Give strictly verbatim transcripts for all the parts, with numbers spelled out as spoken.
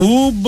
खूब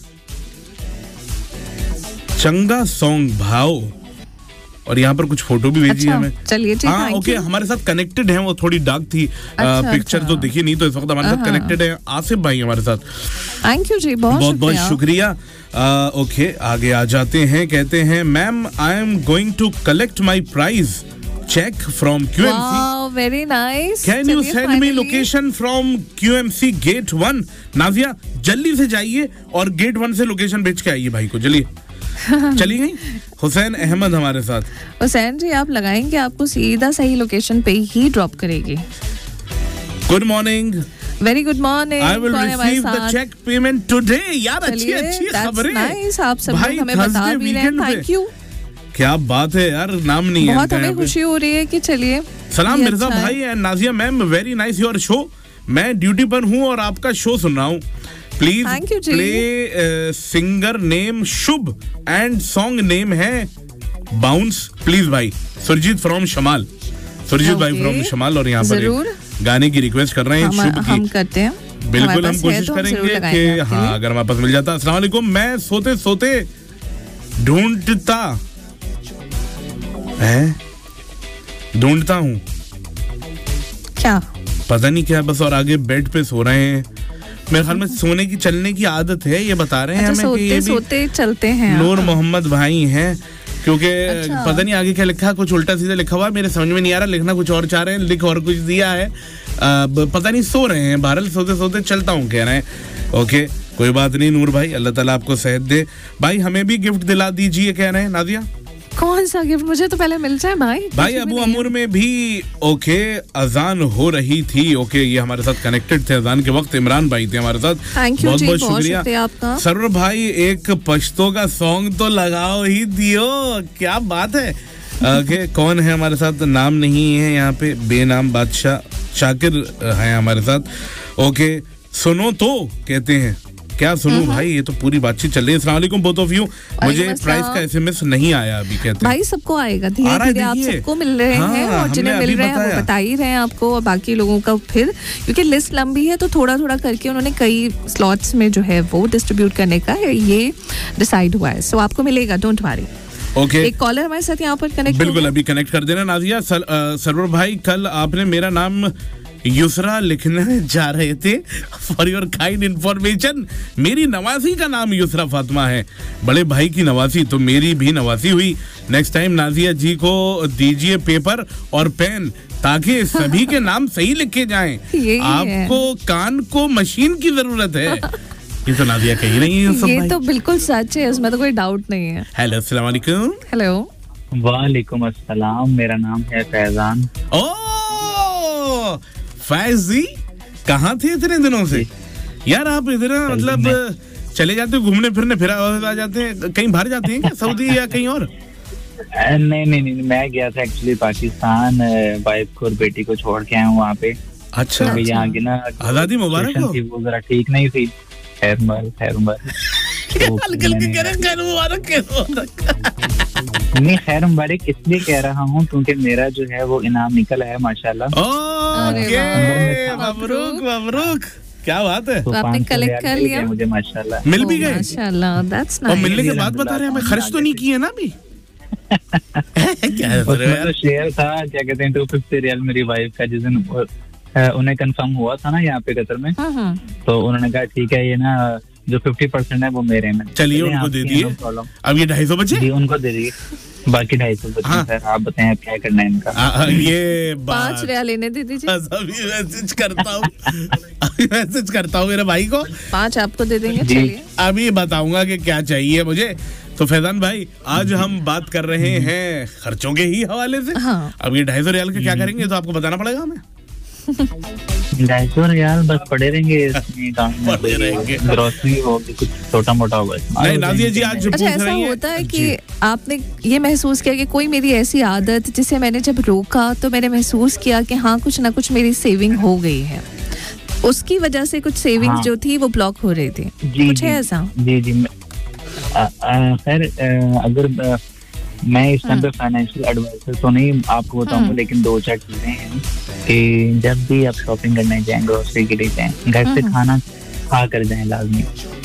चंगा सॉन्ग भाव, और यहाँ पर कुछ फोटो भी भेजी है हमें। चलिए ठीक है। हाँ ओके, हमारे साथ कनेक्टेड है, वो थोड़ी डार्क थी, अच्छा, पिक्चर अच्छा। तो दिखी नहीं, तो इस वक्त हमारे साथ कनेक्टेड है आसिफ भाई हमारे साथ। थैंक यू जी, बहुत बहुत बहुत शुक्रिया। ओके आगे आ जाते हैं। कहते हैं ma'am I am going to collect my prize check from क्यूएमसी। Very nice. Can you send me location from क्यूएमसी get one. Nazia जल्दी से जाइए और गेट वन से लोकेशन भेज के आइए भाई को, चलिए। चली गई। हुसैन अहमद हमारे साथ। हुसैन जी आप लगाएंगे, आपको सीधा सही लोकेशन पे ही ड्रॉप करेगी। Good morning. Very good morning. I will receive the cheque payment today. यार अच्छी अच्छी खबरें। नाइस, आप सब लोग हमें बता भी रहे हैं, थैंक यू। क्या बात है यार, नाम नहीं है। बहुत हमें खुशी हो रही है कि चलिए। सलाम मिर्जा भाई and Nazia ma'am, very nice your show. मैं ड्यूटी पर हूँ और आपका शो सुन रहा हूँ। Please play singer name Shubh and song name है बाउंस प्लीज भाई। सुरजीत फ्रॉम शमाल। सुरजीत okay. भाई फ्रॉम शमाल, और यहाँ पर गाने की रिक्वेस्ट कर रहे हैं हम, शुभ हम की। करते हैं, बिल्कुल हम कोशिश तो करेंगे कि हाँ अगर हमारे पास मिल जाता। अस्सलाम वालेकुम। मैं सोते सोते ढूंढता है ढूंढता हूँ क्या पता नहीं क्या, बस और आगे बेड पे सो रहे हैं। मेरे ख्याल में सोने की चलने की आदत है, ये बता रहे हैं अच्छा, हमें सोते, कि ये भी सोते चलते हैं। नूर मोहम्मद भाई हैं, क्योंकि अच्छा। पता नहीं आगे क्या लिखा, कुछ उल्टा सीधा लिखा हुआ, मेरे समझ में नहीं आ रहा, लिखना कुछ और चाह रहे हैं, लिख और कुछ दिया है। आ, पता नहीं सो रहे हैं, बहरहाल सोते सोते चलता हूँ कह रहे हैं। ओके कोई बात नहीं नूर भाई, अल्लाह ताला आपको सेहत दे। भाई हमें भी गिफ्ट दिला दीजिए कह रहे हैं नादिया। कौन सा गिफ्ट, मुझे तो पहले मिल जाए भाई। भाई अबू अमूर में भी ओके अजान हो रही थी। ओके ये हमारे साथ कनेक्टेड थे अजान के वक्त, इमरान भाई थे हमारे साथ। थैंक यू बहुत जी, बहुत बहुत शुक्रिया आपका। सरवर भाई एक पश्तो का सॉन्ग तो लगाओ ही दियो, क्या बात है। ओके कौन है हमारे साथ, नाम नहीं है यहाँ पे, बेनाम बादशाह शाकिर है हमारे साथ। ओके सुनो तो कहते हैं, क्या सुनूं भाई, ये तो पूरी बातचीत चल रही है। अस्सलाम वालेकुम बोथ ऑफ यू। मुझे प्राइस का एसएमएस नहीं आया अभी, कहते हैं भाई सबको आएगा धीरे धीरे, आप सबको मिल रहे हाँ, हैं, और जिन्हें मिल रहे हैं वो बता ही रहे हैं आपको, और बाकी लोगों का फिर क्योंकि लिस्ट लंबी है तो थोड़ा थोड़ा करके उन्होंने कई स्लॉट्स में जो है वो डिस्ट्रीब्यूट करने का ये डिसाइड हुआ है। सो आपको मिलेगा, डोंट वरी। ओके एक कॉलर हमारे साथ यहाँ पर कनेक्ट, बिल्कुल अभी कनेक्ट कर देना नाजिया। सरवर भाई कल आपने मेरा नाम युसरा लिखने जा रहे थे, फॉर योर काइंड इन्फॉर्मेशन मेरी नवासी का नाम युसरा फातिमा है, बड़े भाई की नवासी, तो मेरी भी नवासी हुई। नेक्स्ट टाइम नाजिया जी को दीजिए पेपर और पेन ताकि सभी के नाम सही लिखे जाएं। आपको कान को मशीन की जरूरत है। ये तो नादिया कही रही है सब। ये तो बिल्कुल सच है, उसमें तो कोई डाउट नहीं है। हेलो अस्सलाम वालेकुम। हेलो वालेकुम अस्सलाम, मेरा नाम है फैजान। ओ फैज जी कहाँ थे इतने दिनों से यार? आप इधर मतलब चले जाते हो घूमने फिरने, फिर आ जाते हैं, कहीं बाहर जाते हैं क्या, सऊदी या कहीं और? नहीं नहीं नहीं, मैं गया था एक्चुअली पाकिस्तान, वाइफ को और बेटी को छोड़ के आया हूँ वहाँ पे। अच्छा, तो यहाँ की ना आजादी मुबारक हो। वो जरा ठीक नहीं थी, खैर मुबारक खैर मुबारक नहीं, खैर मुबारक इसलिए कह रहा हूँ क्योंकि मेरा जो है वो इनाम निकला है माशाल्लाह। मबरूक मबरूक, क्या बात है। तो आपने कलेक्ट कर लिया? मुझे माशाल्लाह मिल भी गए माशाल्लाह, दैट्स नाइस। और मिलने के बाद बता रहे हैं हमें खर्च तो नहीं किए ना अभी? क्या तो शेयर था, क्या कहते हैं, टू फिफ्टी रियल मेरी वाइफ का, जिस दिन उन्हें कंफर्म हुआ था ना यहाँ पे कतर में, तो उन्होंने कहा ठीक है ये ना जो फिफ्टी परसेंट है वो मेरे में, चलिए उनको दे दिए। अब ये ढाई सौ बचे, उनको दे दिए, बाकी ढाई सौ बचे। हाँ। सर आप बताएं क्या करना है इनका? आ, ये पाँच रियाल लेने दे दीजिए। अभी मैसेज करता हूँ अभी मैसेज करता हूँ मेरे भाई को, पाँच आपको दे देंगे। चलिए अभी बताऊंगा कि क्या चाहिए मुझे। तो फैजान भाई आज हम बात कर रहे हैं खर्चों के ही हवाले से। हाँ। अब ये ढाई सौ रियाल के क्या करेंगे तो आपको बताना पड़ेगा हमें। ढाई सौ रियाल बस पड़े रहेंगे पड़े रहेंगे, ग्रोसरी होगी, कुछ छोटा मोटा होगा। नहीं नादिया जी आज अच्छा ऐसा होता है कि आपने ये महसूस किया कि कोई मेरी ऐसी आदत जिसे मैंने जब रोका तो मैंने महसूस किया कि हाँ कुछ ना कुछ मेरी सेविंग हो गई है, उसकी वजह से कुछ सेविंग्स हाँ। जो थी वो ब्लॉक हो रही थी, कुछ है ऐसा? जी जी खैर अगर मैं इस टाइम पे फाइनेंशियल एडवाइजर तो नहीं आपको बताऊंगा, लेकिन दो चार चीजें हैं कि जब भी आप शॉपिंग करने जाएं, ग्रोसरी के लिए जाएं, घर से खाना खा कर जाएं लाजमी,